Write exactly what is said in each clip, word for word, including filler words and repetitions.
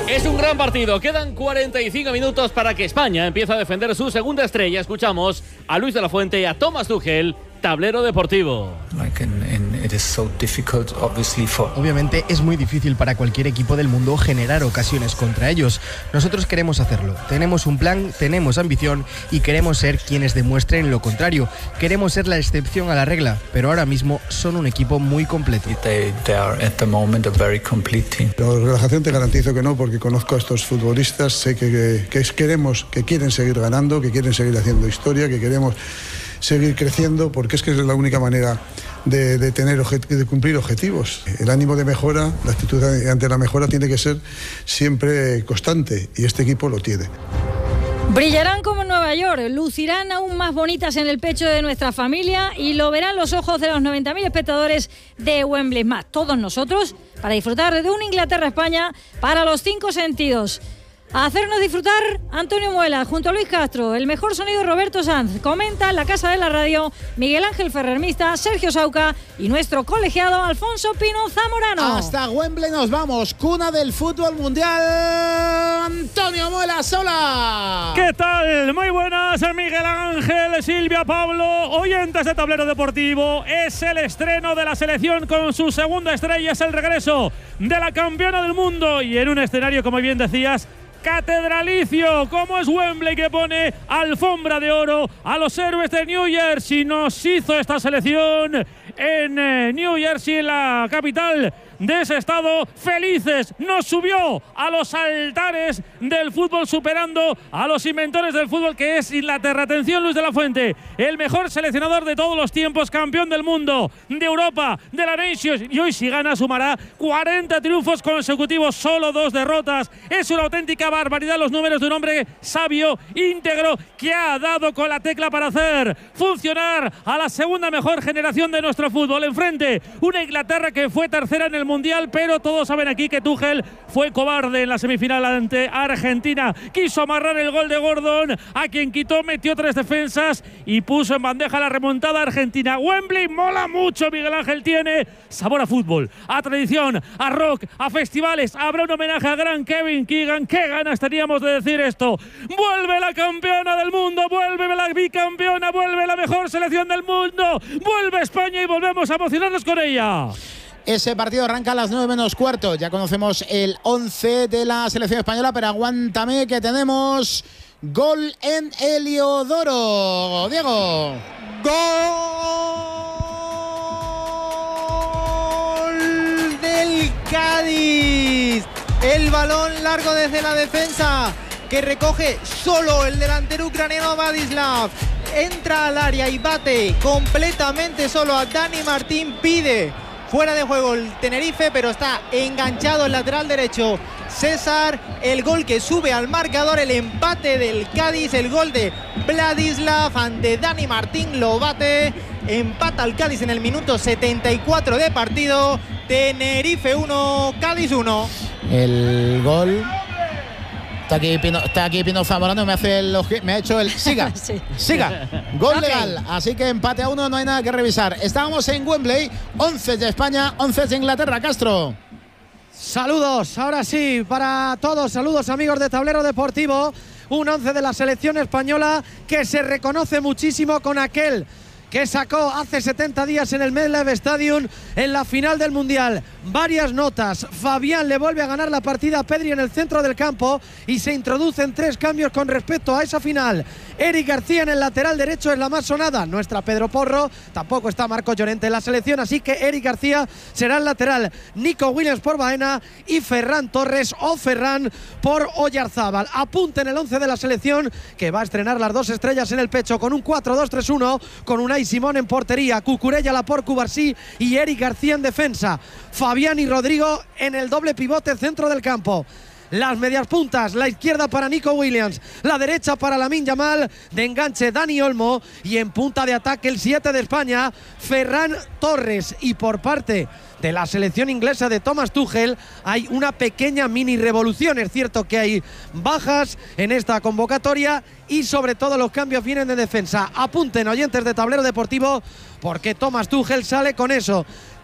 Es un gran partido. Quedan cuarenta y cinco minutos para que España empiece a defender su segunda estrella. Escuchamos a Luis de la Fuente y a Thomas Tuchel, Tablero Deportivo. Like in, in, it is so difficult, obviously, for... Obviamente es muy difícil para cualquier equipo del mundo generar ocasiones contra ellos. Nosotros queremos hacerlo. Tenemos un plan, tenemos ambición y queremos ser quienes demuestren lo contrario. Queremos ser la excepción a la regla, pero ahora mismo son un equipo muy completo. They, they are at the moment a very complete team. La relajación te garantizo que no, porque conozco a estos futbolistas, sé que, que, que queremos, que quieren seguir ganando, que quieren seguir haciendo historia, que queremos seguir creciendo, porque es que es la única manera de, de, tener objet- de cumplir objetivos. El ánimo de mejora, la actitud ante la mejora tiene que ser siempre constante, y este equipo lo tiene. Brillarán como en Nueva York, lucirán aún más bonitas en el pecho de nuestra familia y lo verán los ojos de los noventa mil espectadores de Wembley, más todos nosotros, para disfrutar de un Inglaterra-España para los cinco sentidos. A hacernos disfrutar, Antonio Muela, junto a Luis Castro, el mejor sonido Roberto Sanz, comenta en la Casa de la Radio Miguel Ángel Ferrermista, Sergio Sauca y nuestro colegiado Alfonso Pino Zamorano. Hasta Wembley nos vamos, cuna del fútbol mundial, Antonio Muela Sola. ¿Qué tal? Muy buenas, Miguel Ángel, Silvia, Pablo, oyentes de Tablero Deportivo. Es el estreno de la selección con su segunda estrella, es el regreso de la campeona del mundo y en un escenario, como bien decías, catedralicio, como es Wembley, que pone alfombra de oro a los héroes de New Jersey. Nos hizo esta selección en eh, New Jersey, en la capital de ese estado, felices. Nos subió a los altares del fútbol, superando a los inventores del fútbol, que es Inglaterra. Atención, Luis de la Fuente, el mejor seleccionador de todos los tiempos, campeón del mundo, de Europa, de la Nations, y hoy si gana sumará cuarenta triunfos consecutivos, solo dos derrotas. Es una auténtica barbaridad los números de un hombre sabio, íntegro, que ha dado con la tecla para hacer funcionar a la segunda mejor generación de nuestro fútbol. Enfrente, una Inglaterra que fue tercera en el Mundial, pero todos saben aquí que Tuchel fue cobarde en la semifinal ante Argentina. Quiso amarrar el gol de Gordon, a quien quitó, metió tres defensas y puso en bandeja la remontada argentina. Wembley mola mucho, Miguel Ángel, tiene sabor a fútbol, a tradición, a rock, a festivales. Habrá un homenaje a gran Kevin Keegan. Qué ganas teníamos de decir esto. Vuelve la campeona del mundo, vuelve la bicampeona, vuelve la mejor selección del mundo, vuelve España y volvemos a emocionarnos con ella. Ese partido arranca a las nueve menos cuarto. Ya conocemos el once de la selección española, pero aguántame que tenemos gol en Heliodoro. Diego. ¡Gol del Cádiz! El balón largo desde la defensa, que recoge solo el delantero ucraniano Vladislav. Entra al área y bate completamente solo a Dani Martín. Pide fuera de juego el Tenerife, pero está enganchado el lateral derecho César. El gol que sube al marcador, el empate del Cádiz, el gol de Vladislav ante Dani Martín, lo bate. Empata el Cádiz en el minuto setenta y cuatro de partido. Tenerife uno, Cádiz uno. El gol. Está aquí Pino, está aquí Pino Zamorano, me hace el, me ha hecho el siga, sí. siga, gol okay. legal, así que empate a uno, no hay nada que revisar. Estábamos en Wembley, once de España, once de Inglaterra. Castro. Saludos, ahora sí, para todos, saludos amigos de Tablero Deportivo. Un once de la selección española que se reconoce muchísimo con aquel que sacó hace setenta días en el MetLife Stadium en la final del Mundial. Varias notas. Fabián le vuelve a ganar la partida a Pedri en el centro del campo y se introducen tres cambios con respecto a esa final. Eric García en el lateral derecho es la más sonada. No está Pedro Porro, tampoco está Marco Llorente en la selección, así que Eric García será el lateral. Nico Williams por Baena y Ferran Torres o Ferran por Oyarzábal. Apunten el once de la selección, que va a estrenar las dos estrellas en el pecho con un cuatro dos tres uno, con Unai Simón en portería, Cucurella, Laporte, Cubarsí y Eric García en defensa. Fabián y Rodrigo en el doble pivote centro del campo. Las medias puntas, la izquierda para Nico Williams, la derecha para Lamine Yamal, de enganche Dani Olmo y en punta de ataque el siete de España, Ferran Torres. Y por parte de la selección inglesa de Thomas Tuchel hay una pequeña mini revolución. Es cierto que hay bajas en esta convocatoria y sobre todo los cambios vienen de defensa. Apunten, oyentes de Tablero Deportivo, porque Thomas Tuchel sale con eso.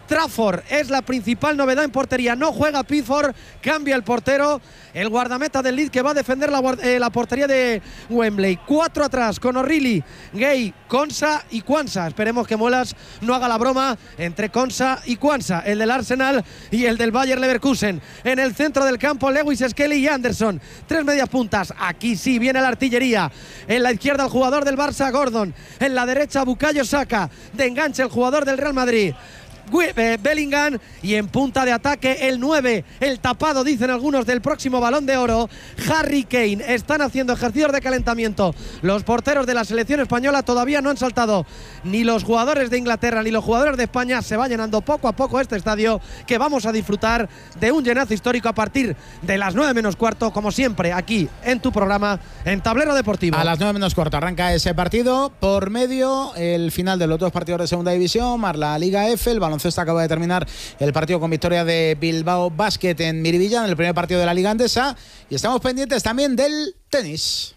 Trafford es la principal novedad en portería. No juega Pickford, cambia el portero, el guardameta del Leeds que va a defender la, eh, la portería de Wembley. Cuatro atrás con O'Reilly, Gay, Konsa y Quansah. Esperemos que Muelas no haga la broma entre Konsa y Quansah, el del Arsenal y el del Bayer Leverkusen. En el centro del campo, Lewis Skelly y Anderson. Tres medias puntas. Aquí sí viene la artillería. En la izquierda, el jugador del Barça, Gordon. En la derecha, Bukayo Saka. De enganche, el jugador del Real Madrid, Bellingham, y en punta de ataque el nueve, el tapado, dicen algunos, del próximo Balón de Oro, Harry Kane. Están haciendo ejercicios de calentamiento los porteros de la selección española, todavía no han saltado ni los jugadores de Inglaterra ni los jugadores de España. Se va llenando poco a poco este estadio, que vamos a disfrutar de un llenazo histórico a partir de las nueve menos cuarto, como siempre aquí en tu programa, en Tablero Deportivo. A las nueve menos cuarto arranca ese partido, por medio el final de los dos partidos de segunda división, más la Liga F. El baloncesto acaba de terminar el partido con victoria de Bilbao Basket en Miribilla, en el primer partido de la Liga Endesa, y estamos pendientes también del tenis,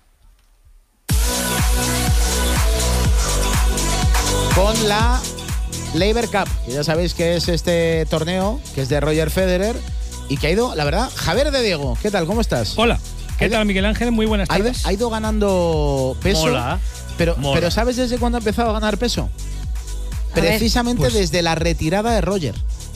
con la Laver Cup, que ya sabéis que es este torneo que es de Roger Federer y que ha ido, la verdad, Javier de Diego, ¿qué tal? ¿Cómo estás? Hola, ¿qué tal, Miguel Ángel? Muy buenas tardes. Ha ido, ha ido ganando peso. Mola. Pero, Mola. pero ¿sabes desde cuándo ha empezado a ganar peso? Precisamente pues, desde la retirada de Roger.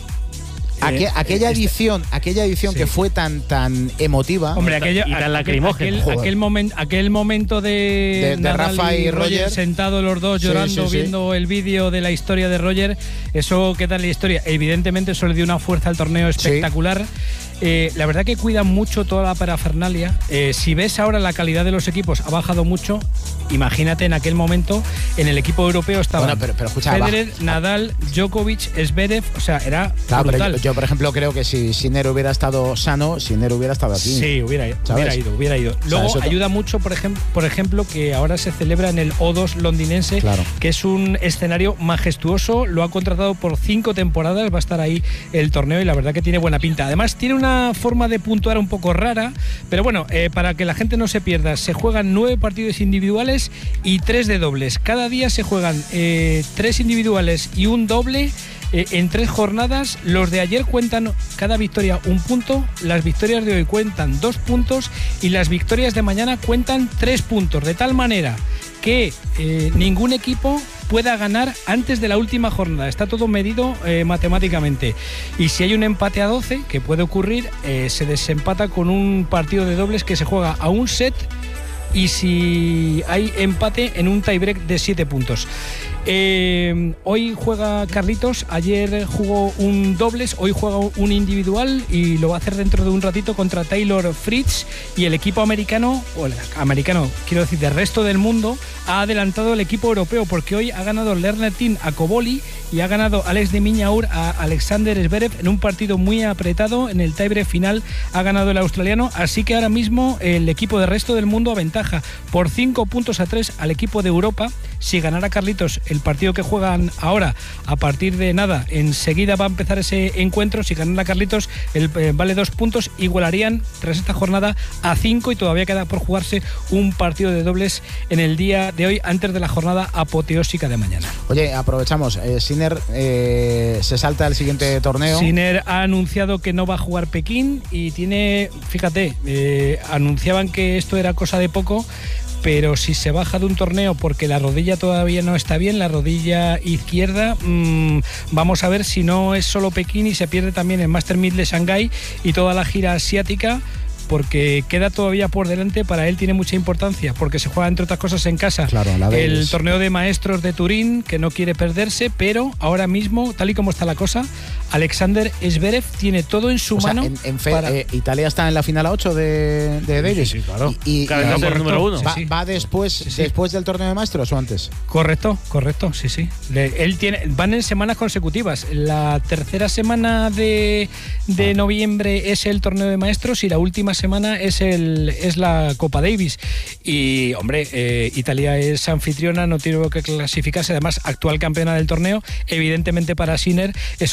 Aque, eh, aquella este, edición, aquella edición sí. que fue tan tan emotiva. Hombre, aquello, y tan aquel, lacrimógeno. aquel, aquel, moment, aquel momento de, de, de Nadal Rafa y y Roger, Roger sentados los dos sí, llorando, sí, sí. viendo el vídeo de la historia de Roger, eso queda en la historia. Evidentemente eso le dio una fuerza al torneo espectacular. Sí. Eh, la verdad que cuidan mucho toda la parafernalia. Eh, si ves ahora la calidad de los equipos ha bajado mucho, imagínate en aquel momento en el equipo europeo estaban bueno, pero, pero escucha, Federer, baja. Nadal, Djokovic, Zverev, o sea, era claro, brutal. Pero yo, yo, por ejemplo, creo que si Sinner hubiera estado sano, Sinner hubiera estado aquí. Sí, hubiera, hubiera ido, hubiera ido. Luego, o sea, ayuda mucho, por ejemplo, por ejemplo, que ahora se celebra en el O dos londinense, claro. que es un escenario majestuoso. Lo ha contratado por cinco temporadas, va a estar ahí el torneo y la verdad que tiene buena pinta. Además, tiene una forma de puntuar un poco rara, pero bueno, eh, para que la gente no se pierda, se juegan nueve partidos individuales y tres de dobles. Cada día se juegan eh, tres individuales y un doble. Eh, en tres jornadas. Los de ayer cuentan cada victoria un punto, las victorias de hoy cuentan dos puntos y las victorias de mañana cuentan tres puntos, de tal manera que eh, ningún equipo pueda ganar antes de la última jornada. Está todo medido eh, matemáticamente. Y si hay un empate a doce, que puede ocurrir, eh, se desempata con un partido de dobles que se juega a un set, y si hay empate en un tiebreak de siete puntos. Eh, hoy juega Carlitos, ayer jugó un dobles, hoy juega un individual y lo va a hacer dentro de un ratito contra Taylor Fritz, y el equipo americano, o el americano, quiero decir, del resto del mundo, ha adelantado el equipo europeo, porque hoy ha ganado Lernertin a Koboli y ha ganado Alex de Miñaur a Alexander Zverev en un partido muy apretado. En el tiebreak final ha ganado el australiano, así que ahora mismo el equipo del resto del mundo aventaja por cinco puntos a tres al equipo de Europa. Si ganara Carlitos el partido que juegan ahora, a partir de nada, enseguida va a empezar ese encuentro. Si ganara Carlitos, el, eh, vale dos puntos, igualarían tras esta jornada a cinco, y todavía queda por jugarse un partido de dobles en el día de hoy, antes de la jornada apoteósica de mañana. Oye, aprovechamos, eh, Sinner eh, se salta al siguiente torneo. Sinner ha anunciado que no va a jugar Pekín y tiene, fíjate, eh, anunciaban que esto era cosa de poco, pero si se baja de un torneo porque la rodilla todavía no está bien, la rodilla izquierda, mmm, vamos a ver si no es solo Pekín y se pierde también el Master mil de Shanghái y toda la gira asiática, porque queda todavía por delante. Para él tiene mucha importancia, porque se juega, entre otras cosas, en casa, claro, la el Davis. torneo de maestros de Turín, que no quiere perderse, pero ahora mismo, tal y como está la cosa, Alexander Zverev tiene todo en su o mano. Sea, en, en fe, para... eh, Italia está en la final a ocho de, de Davis. Sí, sí, claro. Y, y, claro, y es el número uno. ¿Va, sí, sí. va después, sí, sí. después del torneo de maestros o antes? Correcto, correcto, sí, sí. Le, él tiene, van en semanas consecutivas. La tercera semana de, de noviembre es el torneo de maestros y la última semana es el es la Copa Davis. Y, hombre, eh, Italia es anfitriona, no tiene que clasificarse, además actual campeona del torneo. Evidentemente, para Sinner esos dos torneos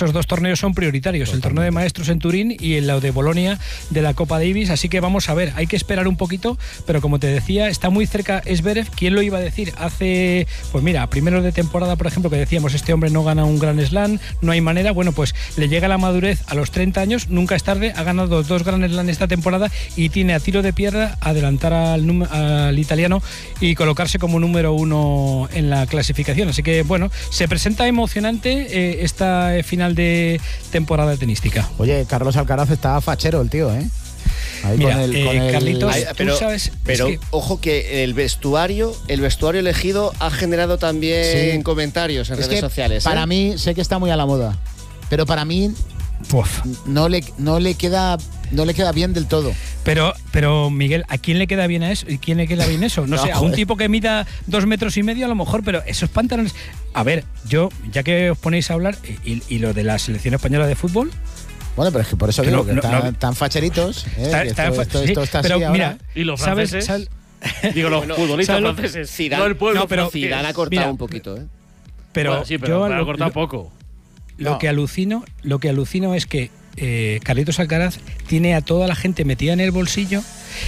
torneos son prioritarios, Totalmente. el torneo de maestros en Turín y el de Bolonia de la Copa Davis, así que vamos a ver, hay que esperar un poquito, pero como te decía, está muy cerca Zverev. ¿Quién lo iba a decir? Hace, pues mira, primeros de temporada, por ejemplo, que decíamos, este hombre no gana un Grand Slam, no hay manera, bueno, pues le llega la madurez a los treinta años, nunca es tarde, ha ganado dos Grand Slam esta temporada y tiene a tiro de piedra adelantar al, al italiano y colocarse como número uno en la clasificación, así que bueno, se presenta emocionante eh, esta final de temporada tenística. Oye, Carlos Alcaraz está fachero el tío, ¿eh? Ahí Mira, con el, eh, con el... Carlitos, Ay, pero, tú sabes, pero es que... ojo que el vestuario, el vestuario elegido ha generado también sí. comentarios en es redes que sociales. ¿eh? Para mí, sé que está muy a la moda, pero para mí Uf. no le no le queda no le queda bien del todo. Pero, pero Miguel, ¿a quién le queda bien a eso? ¿Y quién le queda bien eso? No, no sé, a un tipo que mida dos metros y medio a lo mejor, pero esos pantalones. A ver, yo, ya que os ponéis a hablar, y, y lo de la selección española de fútbol. Bueno, pero es que por eso que digo no, que no, están no, tan facheritos. Eh, está, esto, está, esto, esto, sí, esto está pero así mira, ahora. ¿Y los ¿sabes? franceses? Sal... Digo, los bueno, futbolistas lo... franceses. Zidane, no el pueblo no, pero francés. Zidane ha cortado mira, un poquito, ¿eh? Pero, bueno, sí, pero yo ha lo, cortado lo, poco. Lo no. que alucino, lo que alucino es que eh, Carlitos Alcaraz tiene a toda la gente metida en el bolsillo.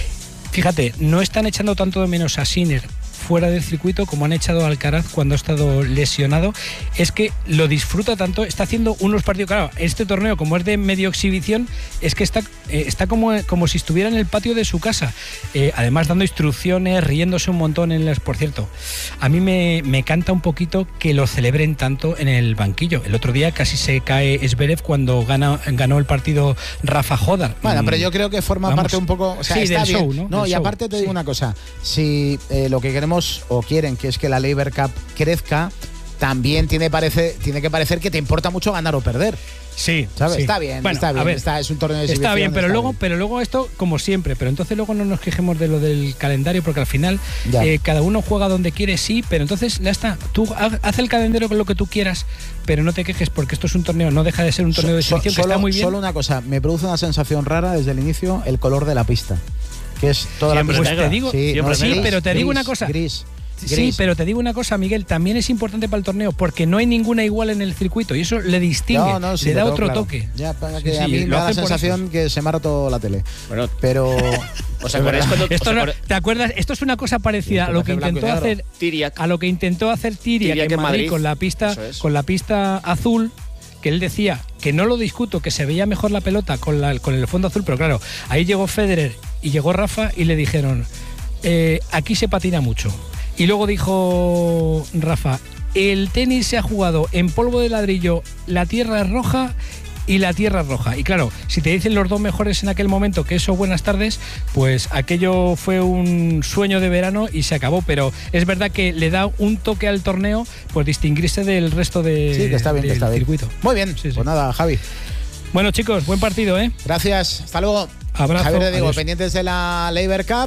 Fíjate, no están echando tanto de menos a Sinner fuera del circuito como han echado a Alcaraz cuando ha estado lesionado. Es que lo disfruta tanto, está haciendo unos partidos, claro, este torneo como es de medio exhibición, es que está, eh, está como, como si estuviera en el patio de su casa, eh, además dando instrucciones, riéndose un montón en las, por cierto, a mí me, me canta un poquito que lo celebren tanto en el banquillo. El otro día casi se cae Zverev cuando gana, ganó el partido Rafa Hodar. Bueno, pero yo creo que forma Vamos, parte un poco, o sea, sí, está del bien. show, ¿no? No, del y show, aparte te sí. digo una cosa, si eh, lo que queremos o quieren que es que la Laver Cup crezca, también tiene, parece, tiene que parecer que te importa mucho ganar o perder. Sí, ¿sabes? Sí. Está bien, bueno, está bien, a ver, está, es un torneo de exhibición. Está bien, pero está luego, bien. pero luego esto como siempre, pero entonces luego no nos quejemos de lo del calendario porque al final eh, cada uno juega donde quiere, sí, pero entonces ya está, tú haz el calendario con lo que tú quieras, pero no te quejes porque esto es un torneo, no deja de ser un torneo de exhibición so, so, que solo, está muy bien. Solo una cosa, me produce una sensación rara desde el inicio el color de la pista, que es toda siempre la pista. Pues te digo, sí, no, sí gris, pero te gris, digo una cosa. Gris. Sí, Gris. pero te digo una cosa, Miguel, también es importante para el torneo porque no hay ninguna igual en el circuito y eso le distingue, no, no, sí, le da otro claro. toque. Ya, para que sí, a sí, mí me da la sensación que se me ha roto la tele. Bueno, pero ¿os acordáis cuando, esto os no, acor... ¿Te acuerdas? Esto es una cosa parecida a lo que intentó hacer Tiriac. a lo que intentó hacer Tiriac, Tiriac en Madrid, Madrid con la pista es. con la pista azul, que él decía que no lo discuto, que se veía mejor la pelota con la con el fondo azul, pero claro, ahí llegó Federer y llegó Rafa y le dijeron eh, aquí se patina mucho. Y luego dijo Rafa, el tenis se ha jugado en polvo de ladrillo, la tierra es roja y la tierra es roja. Y claro, si te dicen los dos mejores en aquel momento que eso buenas tardes, pues aquello fue un sueño de verano y se acabó. Pero es verdad que le da un toque al torneo, pues distinguirse del resto de, sí, que está bien, del que está bien. circuito. Muy bien, sí, sí. Pues nada, Javi. Bueno, chicos, buen partido, ¿eh? Gracias, hasta luego. Abrazo. Javier, te digo, adiós. pendientes de la Laver Cup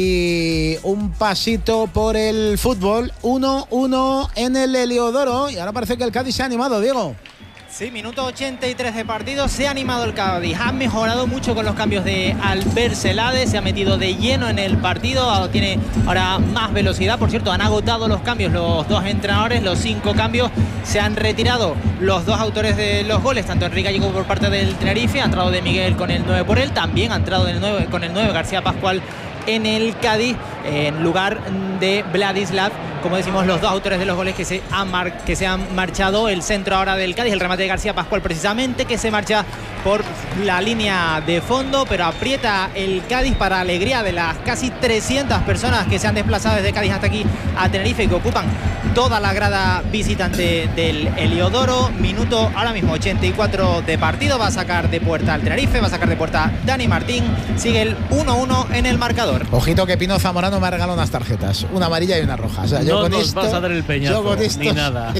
y un pasito por el fútbol. uno uno en el Heliodoro y ahora parece que el Cádiz se ha animado, Diego. Sí, minuto ochenta y tres de partido, se ha animado el Cádiz, ha mejorado mucho con los cambios de Albert Celades, se ha metido de lleno en el partido, tiene ahora más velocidad, por cierto, han agotado los cambios los dos entrenadores, los cinco cambios, se han retirado los dos autores de los goles, tanto Enrique Gallego por parte del Tenerife, ha entrado de Miguel con el nueve por él, también ha entrado del nueve, con el nueve García Pascual en el Cádiz, en lugar de Vladislav, como decimos, los dos autores de los goles que se, han mar que se han marchado. El centro ahora del Cádiz, el remate de García Pascual precisamente, que se marcha por la línea de fondo, pero aprieta el Cádiz para alegría de las casi trescientas personas que se han desplazado desde Cádiz hasta aquí a Tenerife y que ocupan toda la grada visitante del Heliodoro. Minuto ahora mismo ochenta y cuatro de partido, va a sacar de puerta al Tenerife, va a sacar de puerta Dani Martín, sigue el uno uno en el marcador. Ojito que Pino Zamorano me ha regalado unas tarjetas, una amarilla y una roja. O sea, yo no con nos esto, vas a dar el peñazo, yo con esto, ni nada.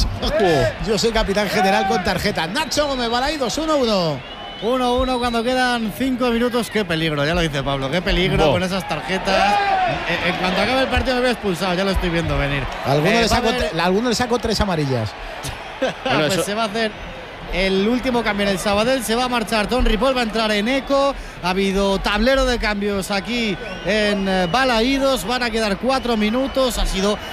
yo, yo soy capitán general con tarjeta. Nacho Gómez, Balaidos, uno uno. uno uno cuando quedan cinco minutos. Qué peligro, ya lo dice Pablo. Qué peligro Bo. con esas tarjetas. En, en cuanto acabe el partido me voy expulsado, ya lo estoy viendo venir. Alguno, eh, le, saco, ver... alguno le saco tres amarillas. Bueno, pues eso... se va a hacer el último cambio en el Sabadell, se va a marchar Don Ripoll, va a entrar en Eco. Ha habido tablero de cambios aquí en Balaídos, van a quedar cuatro minutos. Ha sido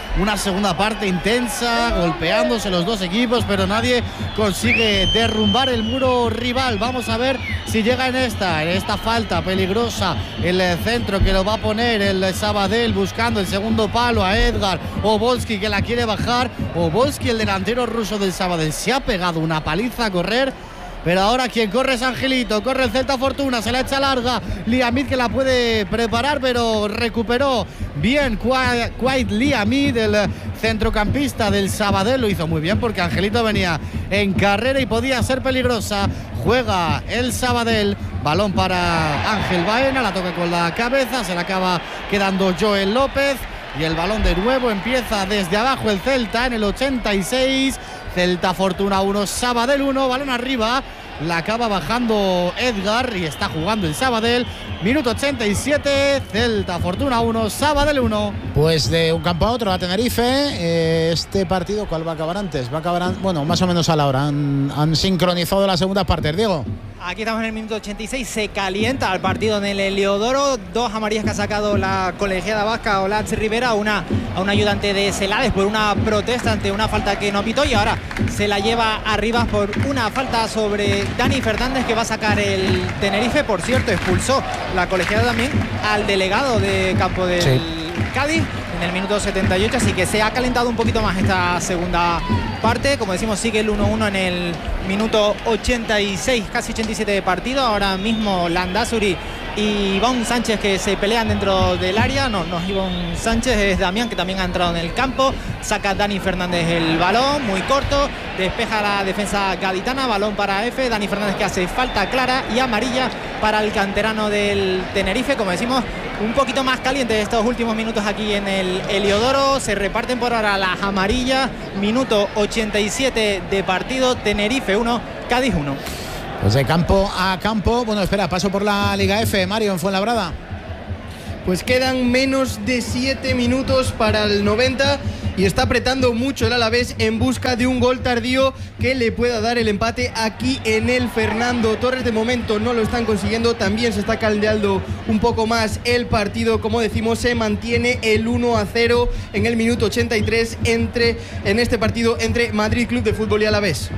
una segunda parte intensa, golpeándose los dos equipos, pero nadie consigue derrumbar el muro rival. Vamos a ver si llega en esta, en esta falta peligrosa, el centro que lo va a poner el Sabadell, buscando el segundo palo a Edgar Obolski, que la quiere bajar. Obolski, el delantero ruso del Sabadell, se ha pegado una paliza a correr. Pero ahora quien corre es Angelito, corre el Celta Fortuna, se la echa larga Liamid, que la puede preparar, pero recuperó bien Quaid Liamid, el centrocampista del Sabadell. Lo hizo muy bien porque Angelito venía en carrera y podía ser peligrosa. Juega el Sabadell, balón para Ángel Baena, la toca con la cabeza, se la acaba quedando Joel López. Y el balón de nuevo empieza desde abajo el Celta en el ochenta y seis. Celta Fortuna uno, Sabadell uno, balón arriba, la acaba bajando Edgar y está jugando el Sabadell. Minuto ochenta y siete, Celta Fortuna uno, Sabadell uno. Pues de un campo a otro a Tenerife, eh, este partido, ¿cuál va a acabar antes? Va a acabar, an bueno, más o menos a la hora. Han, han sincronizado las segundas partes, Diego. Aquí estamos en el minuto ochenta y seis, se calienta el partido en el Heliodoro. Dos amarillas que ha sacado la colegiada vasca Olatz Rivera, una a un ayudante de Celades por una protesta ante una falta que no pitó, y ahora se la lleva arriba por una falta sobre Dani Fernández, que va a sacar el Tenerife. Por cierto, expulsó la colegiada también al delegado de campo del sí. Cádiz en el minuto setenta y ocho, así que se ha calentado un poquito más esta segunda parte. Como decimos, sigue el uno uno en el minuto ochenta y seis, casi ochenta y siete de partido. Ahora mismo Landázuri y Ivón Sánchez, que se pelean dentro del área. No, no es Ivón Sánchez, es Damián, que también ha entrado en el campo. Saca Dani Fernández el balón, muy corto, despeja la defensa gaditana, balón para F. Dani Fernández, que hace falta clara y amarilla para el canterano del Tenerife. Como decimos, un poquito más caliente estos últimos minutos aquí en el Heliodoro. Se reparten por ahora las amarillas. Minuto ochenta y siete de partido, Tenerife uno, Cádiz uno. Pues de campo a campo. Bueno, espera, paso por la Liga F, Mario, en Fuenlabrada. Pues quedan menos de siete minutos para el noventa y está apretando mucho el Alavés en busca de un gol tardío que le pueda dar el empate aquí en el Fernando Torres. De momento no lo están consiguiendo, también se está caldeando un poco más el partido. Como decimos, se mantiene el uno a cero en el minuto ochenta y tres entre, en este partido entre Madrid Club de Fútbol y Alavés.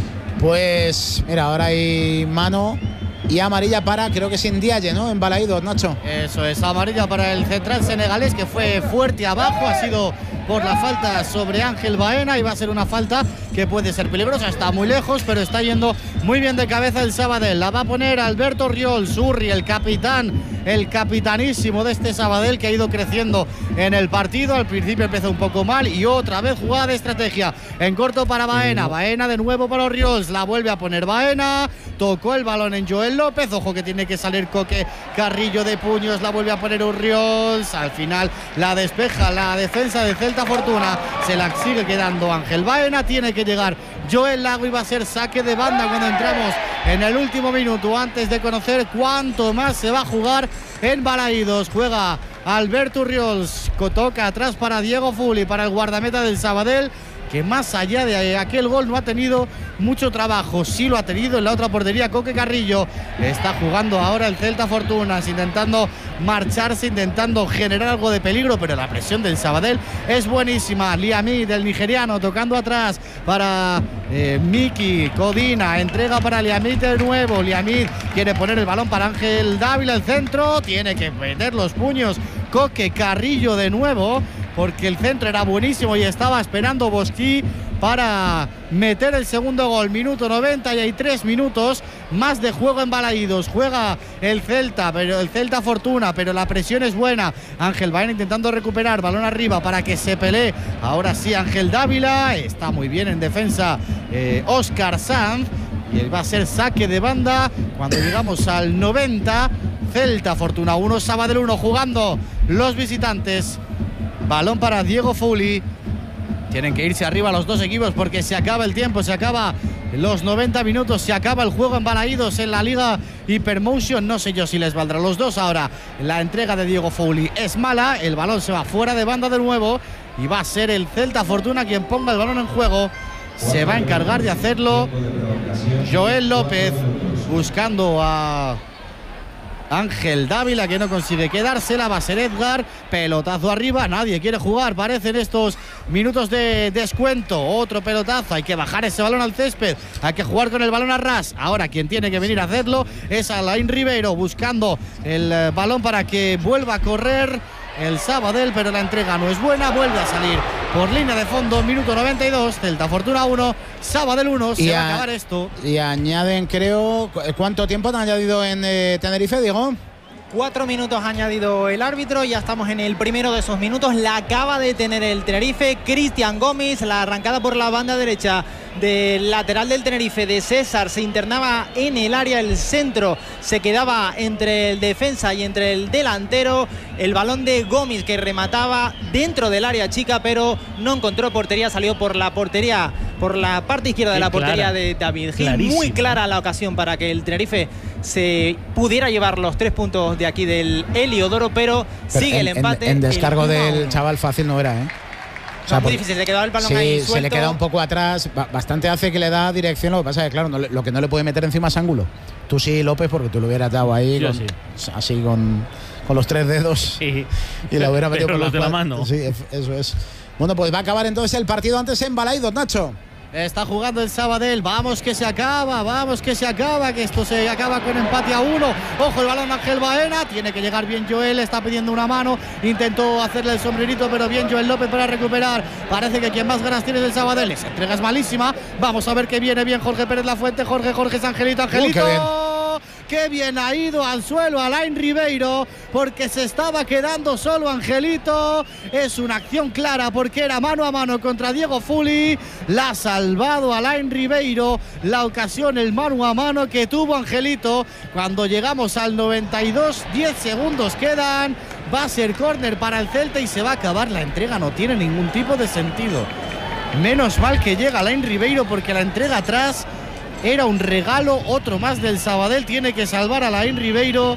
Pues mira, ahora hay mano y amarilla para, creo que sin Dialle, ¿no? En Balaídos, Nacho. Eso es, amarilla para el central senegalés, que fue fuerte abajo, ha sido por la falta sobre Ángel Baena y va a ser una falta que puede ser peligrosa. Está muy lejos, pero está yendo muy bien de cabeza el Sabadell. La va a poner Alberto Riol, Surri, el capitán, el capitanísimo de este Sabadell, que ha ido creciendo en el partido. Al principio empezó un poco mal y otra vez jugada de estrategia en corto para Baena. Baena de nuevo para los Riols, la vuelve a poner Baena, tocó el balón en Joel López, ojo que tiene que salir Coque Carrillo de puños, la vuelve a poner Urriols, al final la despeja la defensa de Celta Fortuna, se la sigue quedando Ángel Baena, tiene que llegar Joel Lago y va a ser saque de banda cuando entramos en el último minuto, antes de conocer cuánto más se va a jugar en Balaídos. Juega Alberto Urriols, toca atrás para Diego Fuli, para el guardameta del Sabadell, que más allá de aquel gol no ha tenido mucho trabajo. Sí lo ha tenido en la otra portería Coque Carrillo. Está jugando ahora el Celta Fortunas, intentando marcharse, intentando generar algo de peligro, pero la presión del Sabadell es buenísima. Liamid, el nigeriano, tocando atrás para eh, Miki Codina, entrega para Liamid de nuevo. Liamid quiere poner el balón para Ángel Dávila, el centro, tiene que meter los puños Coque Carrillo de nuevo, porque el centro era buenísimo y estaba esperando Bosquí para meter el segundo gol. Minuto noventa y hay tres minutos más de juego en Balaídos. Juega el Celta, pero el Celta Fortuna, pero la presión es buena. Ángel Baena intentando recuperar, balón arriba para que se pelee. Ahora sí Ángel Dávila, está muy bien en defensa eh, Óscar Sanz, y va a ser saque de banda cuando llegamos al noventa. Celta Fortuna uno, Sabadell uno, jugando los visitantes. Balón para Diego Fuli. Tienen que irse arriba los dos equipos porque se acaba el tiempo, se acaba los noventa minutos, se acaba el juego en Balaídos en la Liga Hypermotion. No sé yo si les valdrá los dos ahora. La entrega de Diego Fuli es mala, el balón se va fuera de banda de nuevo y va a ser el Celta Fortuna quien ponga el balón en juego. Se va a encargar de hacerlo Joel López, buscando a Ángel Dávila, que no consigue quedársela, va a ser Edgar, pelotazo arriba, nadie quiere jugar, parecen estos minutos de descuento, otro pelotazo, hay que bajar ese balón al césped, hay que jugar con el balón a ras, ahora quien tiene que venir a hacerlo es Alain Ribeiro, buscando el eh, balón para que vuelva a correr el Sabadell, pero la entrega no es buena, vuelve a salir por línea de fondo, minuto noventa y dos, Celta Fortuna uno, Sabadell uno, se va a acabar esto. Y añaden, creo, ¿cuánto tiempo han añadido en eh, Tenerife, Diego? Cuatro minutos ha añadido el árbitro, ya estamos en el primero de esos minutos, la acaba de tener el Tenerife, Cristian Gómez, la arrancada por la banda derecha del lateral del Tenerife de César, se internaba en el área, el centro se quedaba entre el defensa y entre el delantero, el balón de Gómez que remataba dentro del área chica, pero no encontró portería, salió por la portería, por la parte izquierda de la portería clara, de David Gil, clarísimo. Muy clara la ocasión para que el Tenerife se pudiera llevar los tres puntos de aquí del Heliodoro, pero, pero sigue en, el empate. En, en descargo del chaval fácil no era, ¿eh? O sea, no, muy difícil, se le quedaba el balón sí, ahí suelto. Se le queda un poco atrás, bastante hace que le da dirección, lo que pasa es que claro, no, lo que no le puede meter encima es ángulo. Tú sí, López, porque tú lo hubieras dado ahí con, sí. así con, con los tres dedos sí. y lo hubiera metido con los de la mano. Sí, eso es. Bueno, pues va a acabar entonces el partido antes en Balaidos, Nacho. Está jugando el Sabadell, vamos que se acaba, vamos que se acaba, que esto se acaba con empate a uno. Ojo el balón Ángel Baena, tiene que llegar bien Joel, está pidiendo una mano, intentó hacerle el sombrerito, pero bien Joel López para recuperar. Parece que quien más ganas tiene es el Sabadell, esa entrega es malísima. Vamos a ver que viene bien Jorge Pérez Lafuente, Jorge, Jorge es Angelito, Angelito. Uh, qué bien ha ido al suelo Alain Ribeiro, porque se estaba quedando solo Angelito. Es una acción clara porque era mano a mano contra Diego Fuli. La ha salvado Alain Ribeiro, la ocasión, el mano a mano que tuvo Angelito. Cuando llegamos al noventa y dos, diez segundos quedan. Va a ser córner para el Celta y se va a acabar la entrega. No tiene ningún tipo de sentido. Menos mal que llega Alain Ribeiro, porque la entrega atrás era un regalo, otro más del Sabadell. Tiene que salvar a Alain Ribeiro.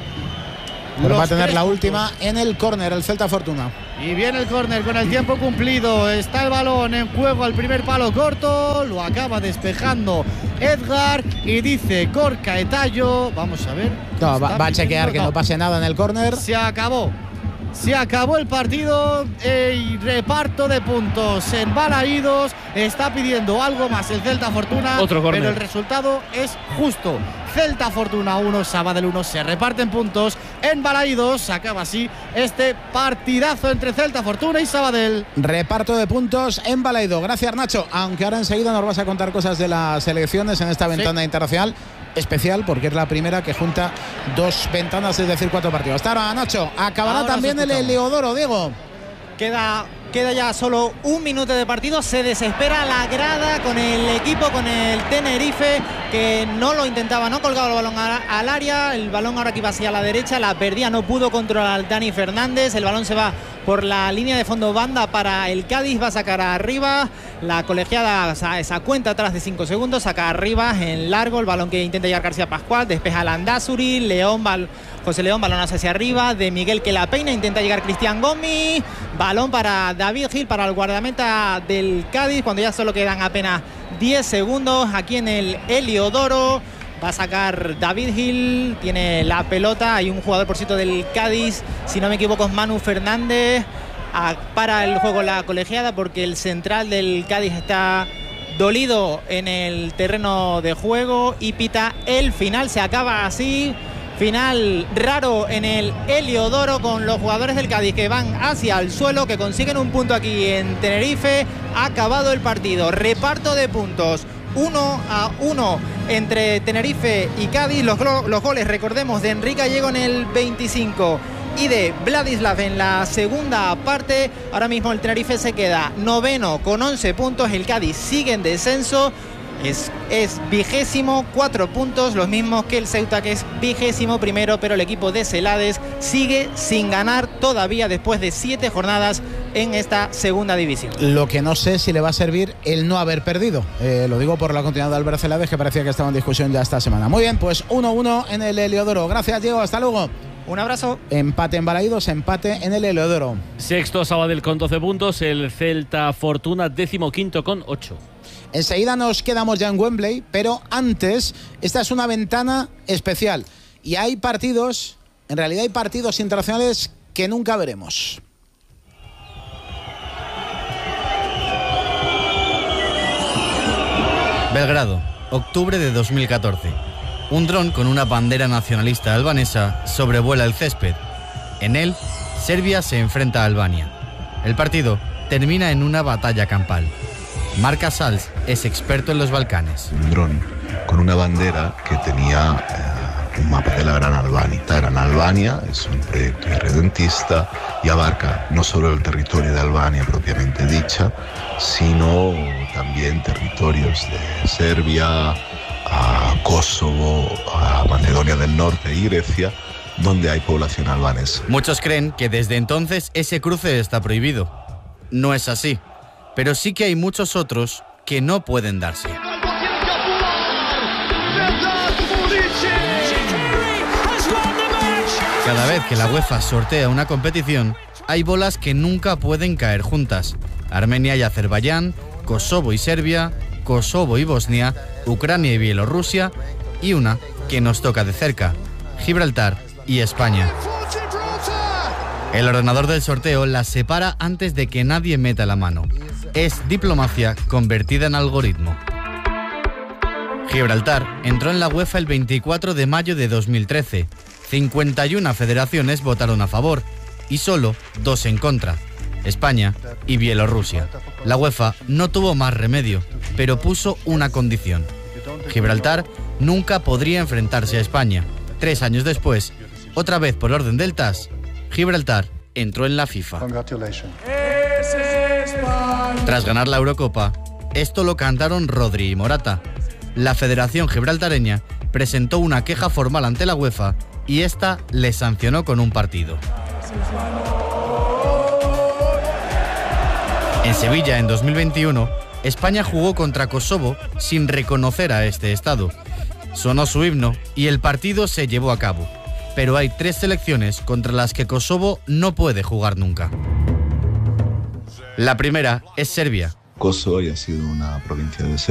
Pero va a tener la puntos. Última en el córner, el Celta Fortuna. Y viene el córner con el tiempo cumplido. Está el balón en juego al primer palo corto. Lo acaba despejando Edgar. Y dice Gorka Etallo. Vamos a ver. No, va, va a chequear que no pase nada en el córner. Se acabó. Se acabó el partido eh, y reparto de puntos en Balaidos. Está pidiendo algo más el Celta Fortuna, Otro córner. pero el resultado es justo. Celta Fortuna uno, Sabadell uno. Se reparten puntos en Balaidos. Acaba así este partidazo entre Celta Fortuna y Sabadell. Reparto de puntos en Balaidos. Gracias, Nacho. Aunque ahora enseguida nos vas a contar cosas de las selecciones en esta ventana sí. internacional especial, porque es la primera que junta dos ventanas, es decir, cuatro partidos. Hasta ahora, Nacho. Acabará ahora también el Heliodoro, Diego. Queda, queda ya solo un minuto de partido. Se desespera la grada con el equipo, con el Tenerife, que no lo intentaba, no colgaba el balón a, al área. El balón ahora que iba hacia la derecha, la perdía, no pudo controlar Dani Fernández. El balón se va por la línea de fondo, banda para el Cádiz, va a sacar arriba. La colegiada, o sea, esa cuenta atrás de cinco segundos, saca arriba en largo el balón que intenta llegar García Pascual, despeja Landázuri, León, bal, José León, balón hacia arriba, de Miguel que la peina, intenta llegar Cristian Gómez, balón para David Gil, para el guardameta del Cádiz, cuando ya solo quedan apenas diez segundos aquí en el Heliodoro. Va a sacar David Gil, tiene la pelota, hay un jugador por cierto del Cádiz, si no me equivoco es Manu Fernández, a, para el juego la colegiada porque el central del Cádiz está dolido en el terreno de juego y pita el final. Se acaba así, final raro en el Heliodoro, con los jugadores del Cádiz que van hacia el suelo, que consiguen un punto aquí en Tenerife. Ha acabado el partido, reparto de puntos uno a uno entre Tenerife y Cádiz. Los, los goles, recordemos, de Enrique Gallego en el veinticinco y de Vladislav en la segunda parte. Ahora mismo el Tenerife se queda noveno con once puntos, el Cádiz sigue en descenso, es, es vigésimo, cuatro puntos, los mismos que el Ceuta, que es vigésimo primero, pero el equipo de Celades sigue sin ganar todavía después de siete jornadas en esta segunda división. Lo que no sé si le va a servir el no haber perdido, eh, lo digo por la continuidad de Albert Celades, que parecía que estaba en discusión ya esta semana. Muy bien, pues uno uno en el Heliodoro. Gracias, Diego, hasta luego. Un abrazo. Empate en Balaidos, empate en el Heliodoro. Sexto Sabadell con doce puntos, el Celta Fortuna décimo quinto con ocho. Enseguida nos quedamos ya en Wembley, pero antes, esta es una ventana especial y hay partidos En realidad hay partidos internacionales que nunca veremos. Belgrado, octubre de dos mil catorce. Un dron con una bandera nacionalista albanesa sobrevuela el césped. En él, Serbia se enfrenta a Albania. El partido termina en una batalla campal. Marc Casals es experto en los Balcanes. Un dron con una bandera que tenía eh, un mapa de la Gran Albania. La Gran Albania es un proyecto irredentista y abarca no solo el territorio de Albania propiamente dicha, sino también territorios de Serbia, a Kosovo, a Macedonia del Norte y Grecia, donde hay población albanesa. Muchos creen que desde entonces ese cruce está prohibido. No es así, pero sí que hay muchos otros que no pueden darse. Cada vez que la UEFA sortea una competición, hay bolas que nunca pueden caer juntas. Armenia y Azerbaiyán, Kosovo y Serbia, Kosovo y Bosnia, Ucrania y Bielorrusia, y una que nos toca de cerca, Gibraltar y España. El ordenador del sorteo las separa antes de que nadie meta la mano. Es diplomacia convertida en algoritmo. Gibraltar entró en la UEFA el veinticuatro de mayo de dos mil trece. cincuenta y una federaciones votaron a favor y solo dos en contra, España y Bielorrusia. La UEFA no tuvo más remedio, pero puso una condición. Gibraltar nunca podría enfrentarse a España. Tres años después, otra vez por orden del T A S, Gibraltar entró en la FIFA. Tras ganar la Eurocopa, esto lo cantaron Rodri y Morata. La Federación Gibraltareña presentó una queja formal ante la UEFA y esta le sancionó con un partido. En Sevilla, en dos mil veintiuno, España jugó contra Kosovo sin reconocer a este estado. Sonó su himno y el partido se llevó a cabo. Pero hay tres selecciones contra las que Kosovo no puede jugar nunca. La primera es Serbia. Kosovo ya ha sido una provincia de Serbia.